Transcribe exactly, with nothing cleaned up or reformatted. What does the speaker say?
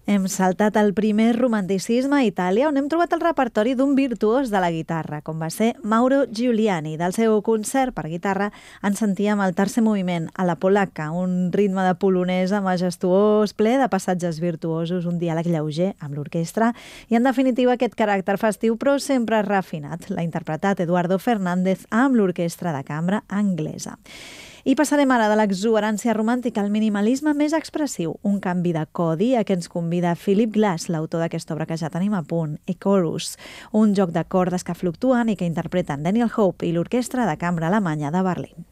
Hem saltat el primer romanticisme a Itàlia, on hem trobat el repertori d'un virtuós de la guitarra, com va ser Mauro Giuliani. Del seu concert per guitarra en sentíem el tercer moviment, a la polacca, un ritme de polonesa majestuós, ple de passatges virtuosos, un diàleg lleuger amb l'orquestra i, en definitiva, aquest caràcter festiu, però sempre refinat. L'ha interpretat Eduardo Fernández amb l'orquestra de cambra anglesa. I passarem ara de l'exuberància romàntica al minimalisme més expressiu, un canvi de codi a què ens convida Philip Glass, l'autor d'aquesta obra que ja tenim a punt, E-Chorus, un joc de cordes que fluctuen i que interpreten Daniel Hope i l'orquestra de cambra alemanya de Berlín.